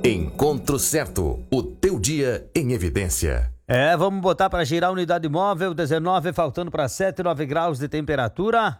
Encontro Certo, o teu dia em evidência. Vamos botar para girar a unidade móvel, 19, faltando para 7, 9 graus de temperatura.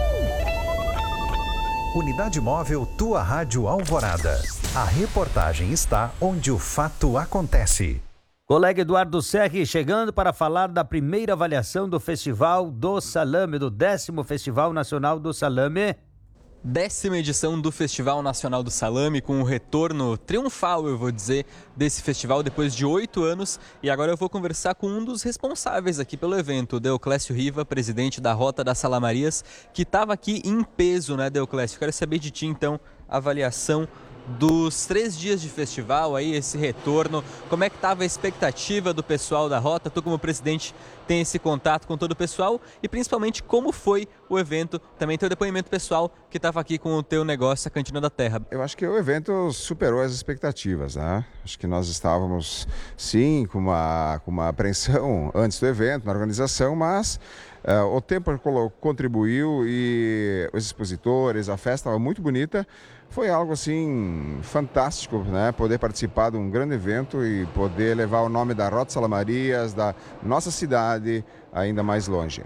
Unidade móvel Tua Rádio Alvorada. A reportagem está onde o fato acontece. Colega Eduardo Serri chegando para falar da primeira avaliação do Festival do Salame, do 10º Festival Nacional do Salame. 10ª edição do Festival Nacional do Salame, com o retorno triunfal, eu vou dizer, desse festival depois de 8 anos. E agora eu vou conversar com um dos responsáveis aqui pelo evento, o Deoclésio Riva, presidente da Rota das Salamarias, que estava aqui em peso, né, Deoclésio? Quero saber de ti, então, a avaliação dos 3 dias de festival, aí esse retorno, como é que estava a expectativa do pessoal da Rota? Tu, como presidente, tem esse contato com todo o pessoal e principalmente como foi o evento, também teu depoimento pessoal que estava aqui com o teu negócio, a Cantina da Terra. Eu acho que o evento superou as expectativas, né? Acho que nós estávamos, sim, com uma apreensão antes do evento, na organização, mas o tempo contribuiu e os expositores, a festa estava muito bonita. Foi algo assim fantástico, né? Poder participar de um grande evento e poder levar o nome da Rota Salamarias, da nossa cidade, ainda mais longe.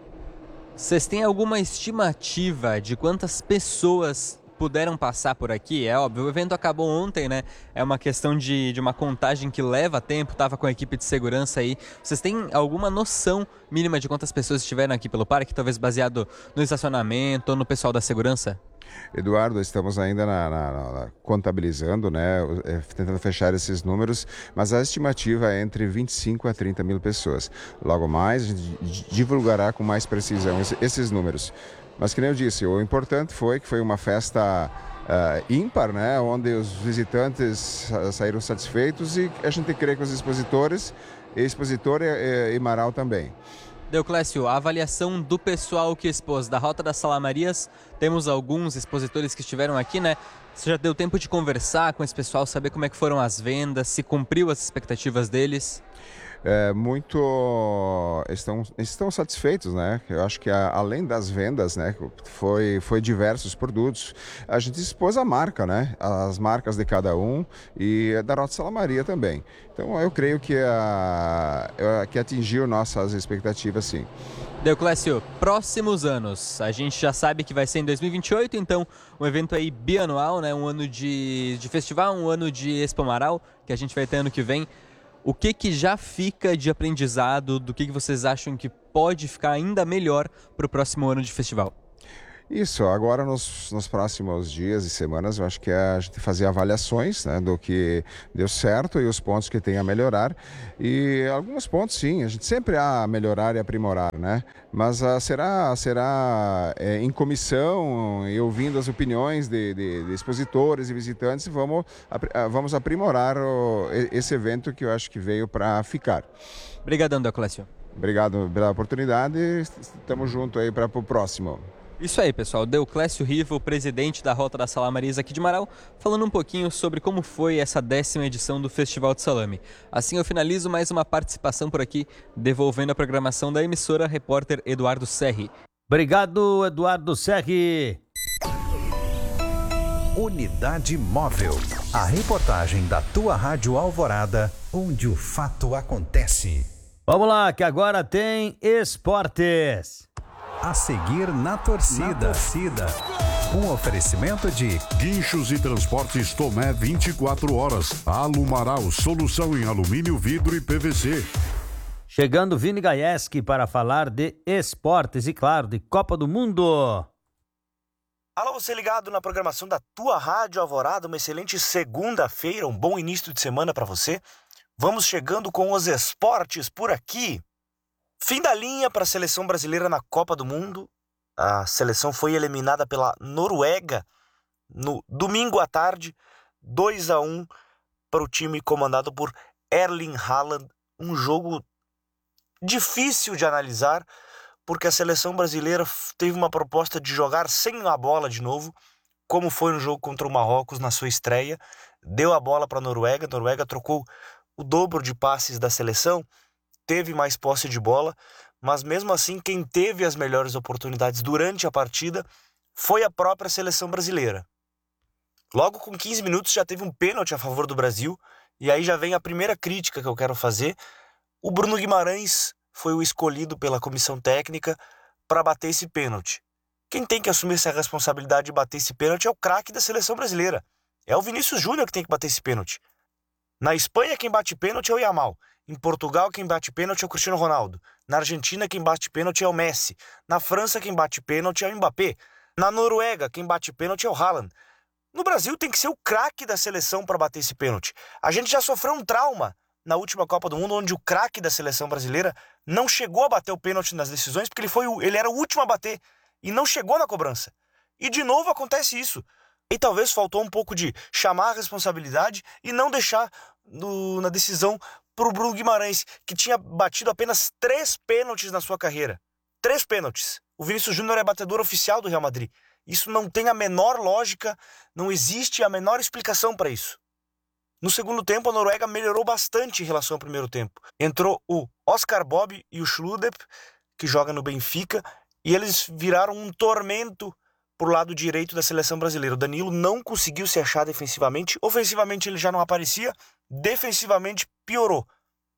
Vocês têm alguma estimativa de quantas pessoas puderam passar por aqui? É óbvio, o evento acabou ontem, né? É uma questão de uma contagem que leva tempo, estava com a equipe de segurança aí. Vocês têm alguma noção mínima de quantas pessoas estiveram aqui pelo parque, talvez baseado no estacionamento ou no pessoal da segurança? Eduardo, estamos ainda contabilizando, né, tentando fechar esses números, mas a estimativa é entre 25 a 30 mil pessoas. Logo mais, a gente divulgará com mais precisão esses números. Mas, como eu disse, o importante foi que foi uma festa ímpar, né, onde os visitantes saíram satisfeitos e a gente crê que os expositores, expositor e Marau também. Deoclésio, a avaliação do pessoal que expôs da Rota das Salamarias, temos alguns expositores que estiveram aqui, né? Você já deu tempo de conversar com esse pessoal, saber como é que foram as vendas, se cumpriu as expectativas deles? Estão satisfeitos, né? Eu acho que além das vendas, né, foi diversos produtos. A gente expôs a marca, né? As marcas de cada um e da Rota Salamaria também. Então eu creio que atingiu nossas expectativas, sim. Deoclésio, próximos anos, a gente já sabe que vai ser em 2028, então um evento aí bianual, né? Um ano de festival, um ano de Expo Marau, que a gente vai ter ano que vem. O que já fica de aprendizado, do que vocês acham que pode ficar ainda melhor para o próximo ano de festival? Isso, agora nos próximos dias e semanas eu acho que é a gente fazer avaliações, né, do que deu certo e os pontos que tem a melhorar. E alguns pontos sim, a gente sempre há a melhorar e aprimorar, né? Mas será em comissão e ouvindo as opiniões de expositores e visitantes, vamos aprimorar esse evento que eu acho que veio para ficar. Obrigadão, Deoclésio. Obrigado pela oportunidade, estamos juntos aí para o próximo. Isso aí, pessoal. Deoclésio Riva, o presidente da Rota das Salamarias aqui de Marau, falando um pouquinho sobre como foi essa 10ª edição do Festival de Salame. Assim eu finalizo mais uma participação por aqui, devolvendo a programação da emissora, repórter Eduardo Serri. Obrigado, Eduardo Serri. Unidade móvel. A reportagem da Tua Rádio Alvorada, onde o fato acontece. Vamos lá, que agora tem esportes. A seguir na torcida. Um oferecimento de Guinchos e Transportes Tomé 24 horas. Alumarau, solução em alumínio, vidro e PVC. Chegando Vini Gaieski para falar de esportes e, claro, de Copa do Mundo. Alô, você ligado na programação da Tua Rádio Alvorada, uma excelente segunda-feira, um bom início de semana para você. Vamos chegando com os esportes por aqui. Fim da linha para a seleção brasileira na Copa do Mundo. A seleção foi eliminada pela Noruega no domingo à tarde, 2-1 para o time comandado por Erling Haaland. Um jogo difícil de analisar, porque a seleção brasileira teve uma proposta de jogar sem a bola de novo, como foi no jogo contra o Marrocos na sua estreia. Deu a bola para a Noruega trocou o dobro de passes da seleção, teve mais posse de bola, mas mesmo assim quem teve as melhores oportunidades durante a partida foi a própria seleção brasileira. Logo com 15 minutos já teve um pênalti a favor do Brasil, e aí já vem a primeira crítica que eu quero fazer. O Bruno Guimarães foi o escolhido pela comissão técnica para bater esse pênalti. Quem tem que assumir essa responsabilidade de bater esse pênalti é o craque da seleção brasileira. É o Vinícius Júnior que tem que bater esse pênalti. Na Espanha, quem bate pênalti é o Yamal. Em Portugal, quem bate pênalti é o Cristiano Ronaldo. Na Argentina, quem bate pênalti é o Messi. Na França, quem bate pênalti é o Mbappé. Na Noruega, quem bate pênalti é o Haaland. No Brasil, tem que ser o craque da seleção para bater esse pênalti. A gente já sofreu um trauma na última Copa do Mundo, onde o craque da seleção brasileira não chegou a bater o pênalti nas decisões, porque ele era o último a bater e não chegou na cobrança. E de novo acontece isso. E talvez faltou um pouco de chamar a responsabilidade e não deixar na decisão para o Bruno Guimarães, que tinha batido apenas 3 pênaltis na sua carreira. 3 pênaltis. O Vinícius Júnior é batedor oficial do Real Madrid. Isso não tem a menor lógica, não existe a menor explicação para isso. No segundo tempo, a Noruega melhorou bastante em relação ao primeiro tempo. Entrou o Oscar Bob e o Schludep, que joga no Benfica, e eles viraram um tormento por lado direito da seleção brasileira. O Danilo não conseguiu se achar defensivamente. Ofensivamente ele já não aparecia, defensivamente piorou.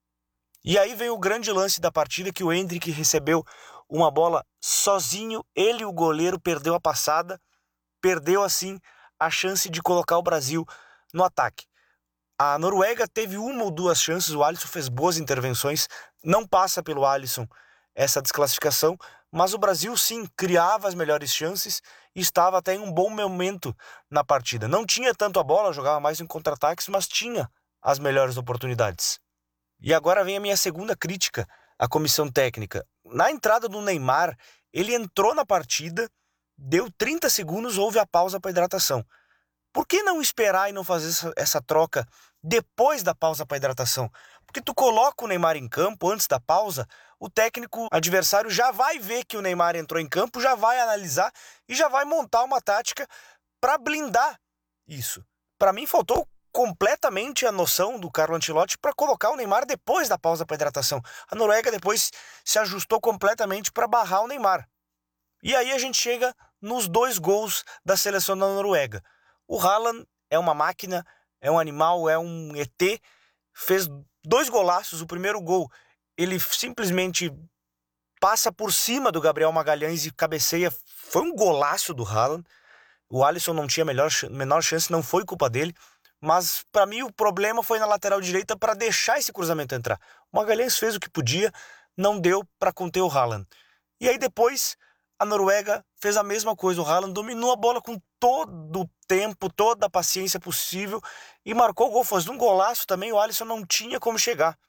E aí vem o grande lance da partida, que o Endrick recebeu uma bola sozinho, ele e o goleiro perdeu a passada, perdeu assim a chance de colocar o Brasil no ataque. A Noruega teve 1 ou 2 chances, o Alisson fez boas intervenções, não passa pelo Alisson essa desclassificação, mas o Brasil sim criava as melhores chances e estava até em um bom momento na partida. Não tinha tanto a bola, jogava mais em contra-ataques, mas tinha as melhores oportunidades. E agora vem a minha segunda crítica à comissão técnica. Na entrada do Neymar, ele entrou na partida, deu 30 segundos, houve a pausa para hidratação. Por que não esperar e não fazer essa troca depois da pausa para hidratação? Porque tu coloca o Neymar em campo antes da pausa, o técnico adversário já vai ver que o Neymar entrou em campo, já vai analisar e já vai montar uma tática para blindar isso. Para mim faltou completamente a noção do Carlo Ancelotti para colocar o Neymar depois da pausa para hidratação. A Noruega depois se ajustou completamente para barrar o Neymar. E aí a gente chega nos 2 gols da seleção da Noruega. O Haaland é uma máquina, é um animal, é um ET, fez 2 golaços. O primeiro gol, ele simplesmente passa por cima do Gabriel Magalhães e cabeceia. Foi um golaço do Haaland. O Alisson não tinha menor chance, não foi culpa dele. Mas para mim o problema foi na lateral direita para deixar esse cruzamento entrar. O Magalhães fez o que podia, não deu para conter o Haaland. E aí depois a Noruega fez a mesma coisa. O Haaland dominou a bola com todo o tempo, toda a paciência possível e marcou o gol. Fez um golaço também, o Alisson não tinha como chegar.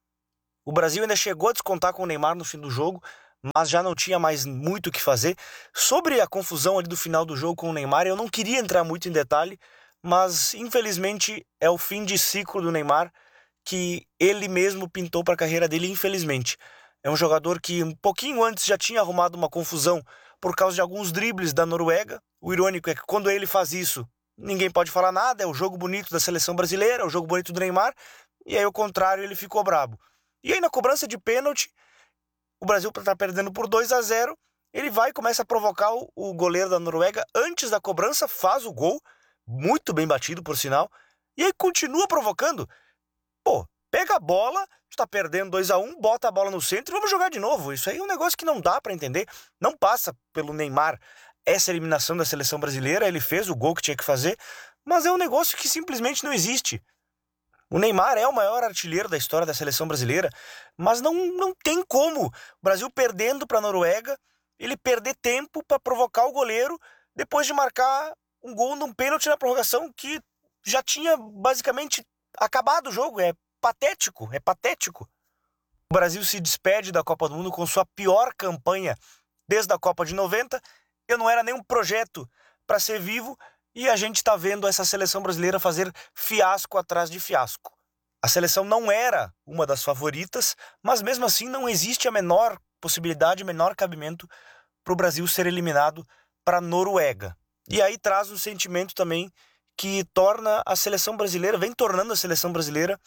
O Brasil ainda chegou a descontar com o Neymar no fim do jogo, mas já não tinha mais muito o que fazer. Sobre a confusão ali do final do jogo com o Neymar, eu não queria entrar muito em detalhe, mas infelizmente é o fim de ciclo do Neymar que ele mesmo pintou para a carreira dele, infelizmente. É um jogador que um pouquinho antes já tinha arrumado uma confusão por causa de alguns dribles da Noruega. O irônico é que quando ele faz isso, ninguém pode falar nada, é o jogo bonito da seleção brasileira, é o jogo bonito do Neymar, e aí ao contrário ele ficou brabo. E aí na cobrança de pênalti, o Brasil está perdendo por 2-0, ele vai e começa a provocar o goleiro da Noruega antes da cobrança, faz o gol, muito bem batido por sinal, e aí continua provocando. Pô, pega a bola, está perdendo 2-1, bota a bola no centro e vamos jogar de novo. Isso aí é um negócio que não dá para entender, não passa pelo Neymar essa eliminação da seleção brasileira, ele fez o gol que tinha que fazer, mas é um negócio que simplesmente não existe. O Neymar é o maior artilheiro da história da seleção brasileira, mas não tem como o Brasil perdendo para a Noruega, ele perder tempo para provocar o goleiro depois de marcar um gol num pênalti na prorrogação que já tinha basicamente acabado o jogo. É patético, é patético. O Brasil se despede da Copa do Mundo com sua pior campanha desde a Copa de 90. Eu não era nenhum projeto para ser vivo e a gente está vendo essa seleção brasileira fazer fiasco atrás de fiasco. A seleção não era uma das favoritas, mas mesmo assim não existe a menor possibilidade, o menor cabimento para o Brasil ser eliminado para a Noruega. E aí traz um sentimento também que torna a seleção brasileira, vem tornando a seleção brasileira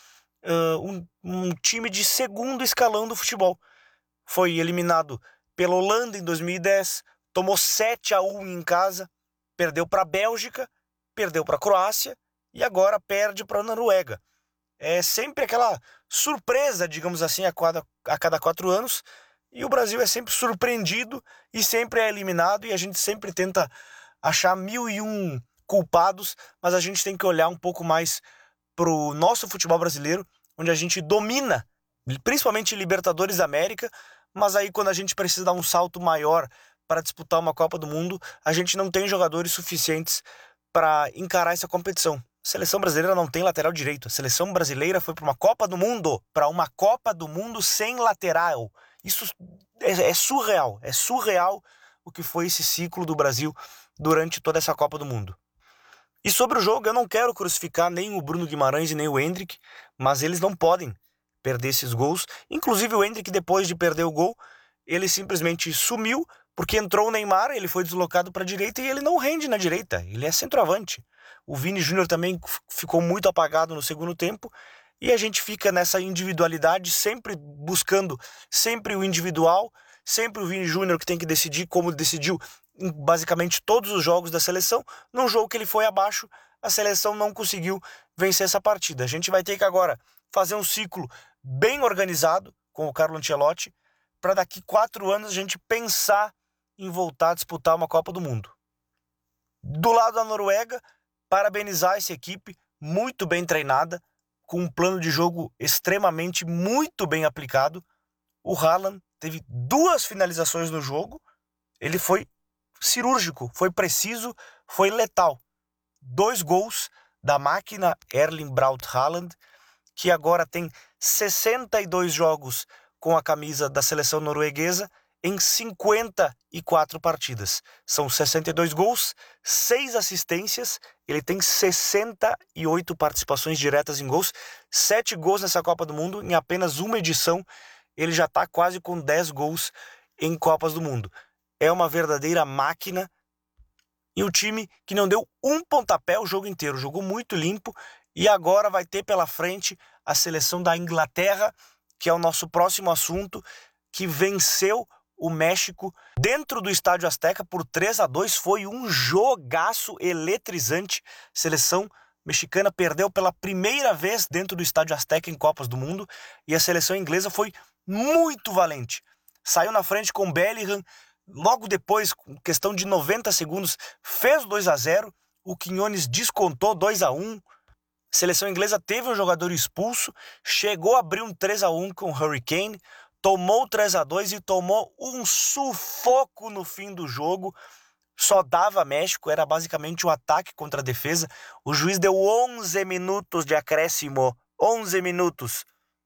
um time de segundo escalão do futebol. Foi eliminado pela Holanda em 2010, tomou 7-1 em casa, perdeu para a Bélgica, perdeu para a Croácia e agora perde para a Noruega. É sempre aquela surpresa, digamos assim, a cada 4 anos, e o Brasil é sempre surpreendido e sempre é eliminado, e a gente sempre tenta achar 1001 culpados, mas a gente tem que olhar um pouco mais para o nosso futebol brasileiro, onde a gente domina, principalmente Libertadores da América, mas aí quando a gente precisa dar um salto maior para disputar uma Copa do Mundo, a gente não tem jogadores suficientes para encarar essa competição. A seleção brasileira não tem lateral direito. A seleção brasileira foi para uma Copa do Mundo sem lateral. Isso é surreal. É surreal o que foi esse ciclo do Brasil durante toda essa Copa do Mundo. E sobre o jogo, eu não quero crucificar nem o Bruno Guimarães e nem o Endrick, mas eles não podem perder esses gols. Inclusive o Endrick, depois de perder o gol, ele simplesmente sumiu, porque entrou o Neymar, ele foi deslocado para a direita e ele não rende na direita, ele é centroavante. O Vini Júnior também ficou muito apagado no segundo tempo, e a gente fica nessa individualidade, sempre buscando sempre o individual, sempre o Vini Júnior que tem que decidir, como decidiu em basicamente todos os jogos da seleção. Num jogo que ele foi abaixo, a seleção não conseguiu vencer essa partida. A gente vai ter que agora fazer um ciclo bem organizado com o Carlo Ancelotti, para daqui 4 anos a gente pensar em voltar a disputar uma Copa do Mundo. Do lado da Noruega, parabenizar essa equipe, muito bem treinada, com um plano de jogo extremamente muito bem aplicado. O Haaland teve 2 finalizações no jogo, ele foi cirúrgico, foi preciso, foi letal. 2 gols da máquina Erling Braut Haaland, que agora tem 62 jogos com a camisa da seleção norueguesa em 54 partidas. São 62 gols, 6 assistências, ele tem 68 participações diretas em gols, 7 gols nessa Copa do Mundo, em apenas uma edição ele já está quase com 10 gols em Copas do Mundo. É uma verdadeira máquina, e o time que não deu um pontapé o jogo inteiro, jogou muito limpo, e agora vai ter pela frente a seleção da Inglaterra, que é o nosso próximo assunto, que venceu o México dentro do Estádio Azteca por 3-2. Foi um jogaço eletrizante. A seleção mexicana perdeu pela primeira vez dentro do Estádio Azteca em Copas do Mundo, e a seleção inglesa foi muito valente. Saiu na frente com Bellingham, logo depois, com questão de 90 segundos, fez 2-0, o Quiñones descontou 2-1. A seleção inglesa teve um jogador expulso, chegou a abrir um 3-1 com o Harry Kane, tomou 3-2 e tomou um sufoco no fim do jogo. Só dava México, era basicamente um ataque contra a defesa. O juiz deu 11 minutos de acréscimo, 11 minutos.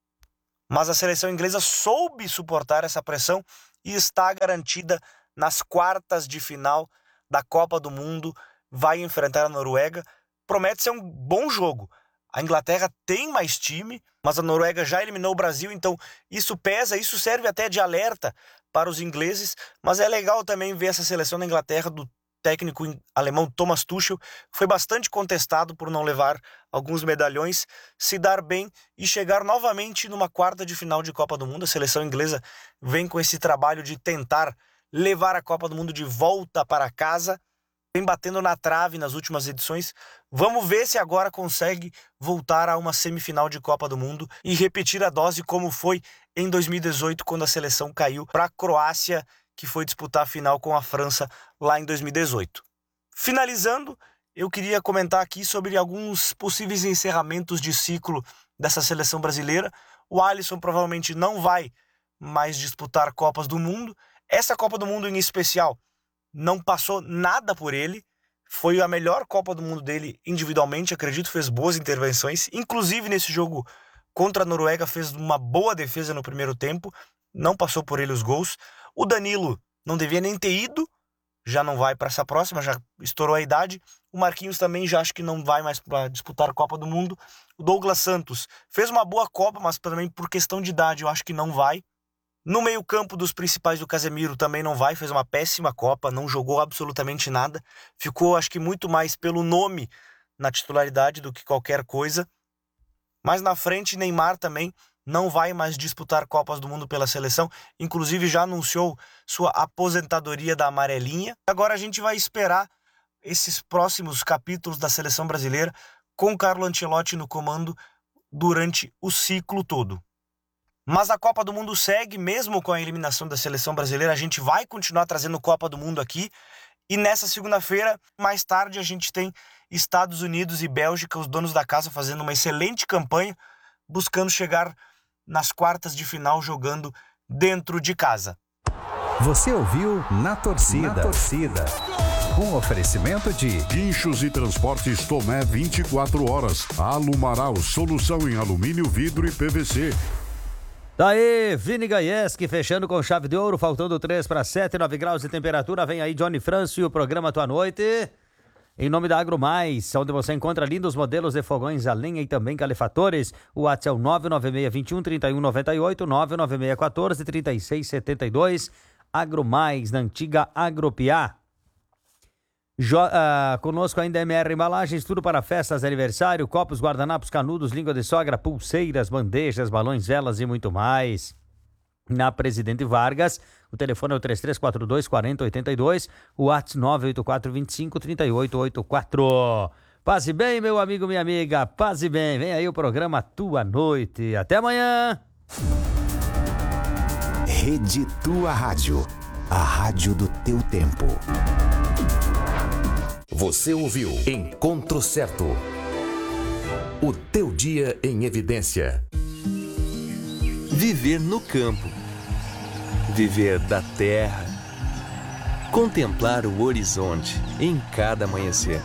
Mas a seleção inglesa soube suportar essa pressão e está garantida nas quartas de final da Copa do Mundo. Vai enfrentar a Noruega. Promete ser um bom jogo. A Inglaterra tem mais time, mas a Noruega já eliminou o Brasil, então isso pesa, isso serve até de alerta para os ingleses, mas é legal também ver essa seleção da Inglaterra do técnico alemão Thomas Tuchel, foi bastante contestado por não levar alguns medalhões, se dar bem e chegar novamente numa quarta de final de Copa do Mundo. A seleção inglesa vem com esse trabalho de tentar levar a Copa do Mundo de volta para casa, vem batendo na trave nas últimas edições. Vamos ver se agora consegue voltar a uma semifinal de Copa do Mundo e repetir a dose como foi em 2018, quando a seleção caiu para a Croácia, que foi disputar a final com a França lá em 2018. Finalizando, eu queria comentar aqui sobre alguns possíveis encerramentos de ciclo dessa seleção brasileira. O Alisson provavelmente não vai mais disputar Copas do Mundo. Essa Copa do Mundo em especial não passou nada por ele, foi a melhor Copa do Mundo dele individualmente, acredito, fez boas intervenções, inclusive nesse jogo contra a Noruega fez uma boa defesa no primeiro tempo, não passou por ele os gols. O Danilo não devia nem ter ido, já não vai para essa próxima, já estourou a idade. O Marquinhos também já acho que não vai mais para disputar a Copa do Mundo. O Douglas Santos fez uma boa Copa, mas também por questão de idade eu acho que não vai. No meio-campo dos principais, o Casemiro também não vai, fez uma péssima Copa, não jogou absolutamente nada. Ficou, acho que, muito mais pelo nome na titularidade do que qualquer coisa. Mas na frente, Neymar também não vai mais disputar Copas do Mundo pela seleção. Inclusive, já anunciou sua aposentadoria da amarelinha. Agora a gente vai esperar esses próximos capítulos da seleção brasileira com Carlo Ancelotti no comando durante o ciclo todo. Mas a Copa do Mundo segue, mesmo com a eliminação da seleção brasileira, a gente vai continuar trazendo Copa do Mundo aqui. E nessa segunda-feira, mais tarde, a gente tem Estados Unidos e Bélgica, os donos da casa, fazendo uma excelente campanha, buscando chegar nas quartas de final jogando dentro de casa. Você ouviu Na Torcida. Um oferecimento de Guinchos e Transportes Tomé 24 horas. Alumaral, solução em alumínio, vidro e PVC. Daí, Vini Gaieski fechando com chave de ouro, faltando 3 para 7, 9 graus de temperatura. Vem aí Johnny Francio e o programa Tua Noite. Em nome da Agro Mais, onde você encontra lindos modelos de fogões a lenha e também calefatores. O WhatsApp é o 996-21-3198, 996-14-3672. Agro Mais, na antiga Agropiá. Conosco ainda MR Embalagens, tudo para festas, aniversário, copos, guardanapos, canudos, língua de sogra, pulseiras, bandejas, balões, velas e muito mais. Na Presidente Vargas, o telefone é o 3342-4082, o WhatsApp 984-25-3884. Paz e bem, meu amigo, minha amiga, paz e bem. Vem aí o programa Tua Noite. Até amanhã. Rede Tua Rádio, a rádio do teu tempo. Você ouviu Encontro Certo. O teu dia em evidência. Viver no campo. Viver da terra. Contemplar o horizonte em cada amanhecer.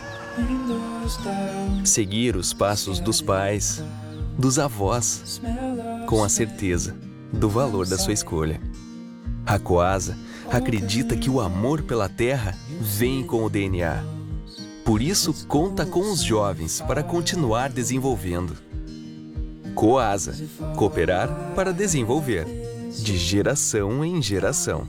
Seguir os passos dos pais, dos avós, com a certeza do valor da sua escolha. A Coasa acredita que o amor pela terra vem com o DNA. Por isso, conta com os jovens para continuar desenvolvendo. Coasa, cooperar para desenvolver, de geração em geração.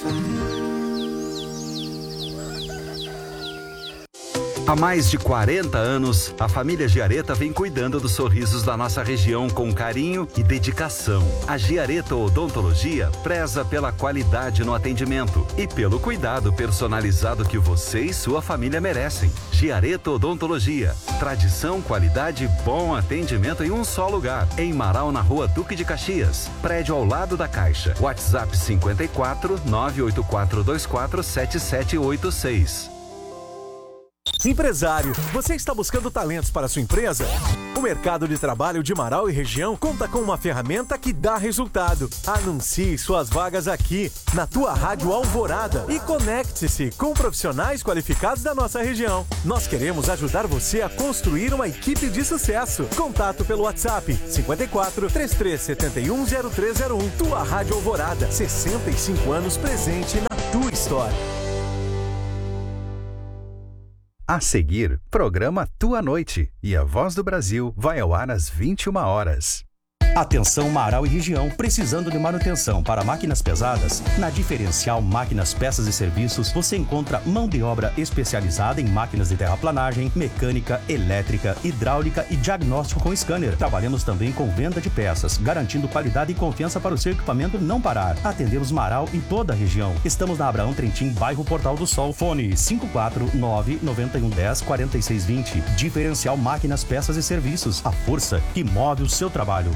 Há mais de 40 anos, a família Giareta vem cuidando dos sorrisos da nossa região com carinho e dedicação. A Giareta Odontologia preza pela qualidade no atendimento e pelo cuidado personalizado que você e sua família merecem. Giareta Odontologia, tradição, qualidade e bom atendimento em um só lugar. Em Marau, na Rua Duque de Caxias, prédio ao lado da Caixa. WhatsApp 54 98424 7786. Empresário, você está buscando talentos para sua empresa? O mercado de trabalho de Marau e região conta com uma ferramenta que dá resultado. Anuncie suas vagas aqui, na Tua Rádio Alvorada, e conecte-se com profissionais qualificados da nossa região. Nós queremos ajudar você a construir uma equipe de sucesso. Contato pelo WhatsApp 54 3371 0301. Tua Rádio Alvorada, 65 anos presente na tua história. A seguir, programa Tua Noite. E a Voz do Brasil vai ao ar às 21 horas. Atenção Marau e região, precisando de manutenção para máquinas pesadas? Na Diferencial Máquinas, Peças e Serviços, você encontra mão de obra especializada em máquinas de terraplanagem, mecânica, elétrica, hidráulica e diagnóstico com scanner. Trabalhamos também com venda de peças, garantindo qualidade e confiança para o seu equipamento não parar. Atendemos Marau e toda a região. Estamos na Abraão Trentin, bairro Portal do Sol. Fone 549-9110-4620. Diferencial Máquinas, Peças e Serviços. A força que move o seu trabalho.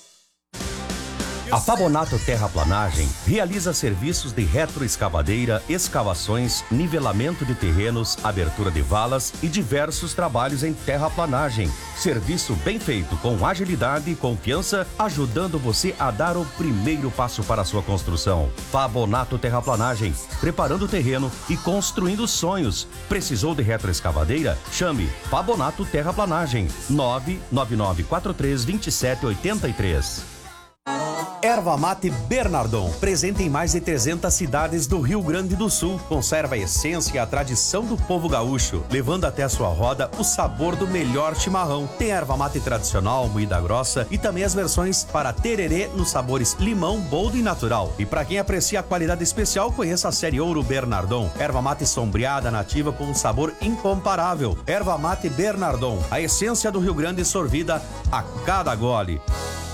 A Fabonato Terraplanagem realiza serviços de retroescavadeira, escavações, nivelamento de terrenos, abertura de valas e diversos trabalhos em terraplanagem. Serviço bem feito, com agilidade e confiança, ajudando você a dar o primeiro passo para a sua construção. Fabonato Terraplanagem, preparando o terreno e construindo sonhos. Precisou de retroescavadeira? Chame Fabonato Terraplanagem, 999432783. Erva Mate Bernardon, presente em mais de 300 cidades do Rio Grande do Sul. Conserva a essência e a tradição do povo gaúcho, levando até a sua roda o sabor do melhor chimarrão. Tem erva mate tradicional, moída grossa e também as versões para tererê nos sabores limão, boldo e natural. E para quem aprecia a qualidade especial, conheça a série Ouro Bernardon. Erva mate sombreada nativa com um sabor incomparável. Erva Mate Bernardon, a essência do Rio Grande sorvida a cada gole.